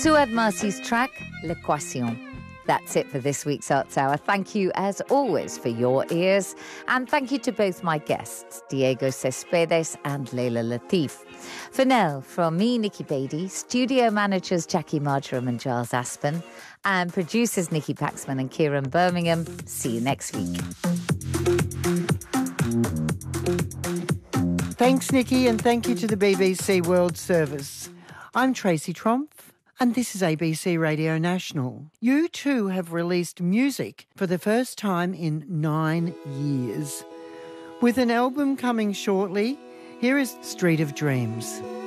Suad Marcy's track, L'Equation. That's it for this week's Arts Hour. Thank you, as always, for your ears. And thank you to both my guests, Diego Cespedes and Leila Latif. For now, from me, Nikki Beatty, studio managers Jackie Marjoram and Giles Aspen, and producers Nikki Paxman and Kieran Birmingham. See you next week. Thanks, Nikki, and thank you to the BBC World Service. I'm Tracy Tromp, and this is ABC Radio National. U2 have released music for the first time in 9 years. With an album coming shortly, here is Street of Dreams.